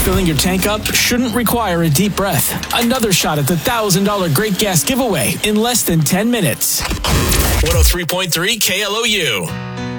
Filling your tank up shouldn't require a deep breath. Another shot at the $1,000 Great Gas giveaway in less than 10 minutes. 103.3 KLOU.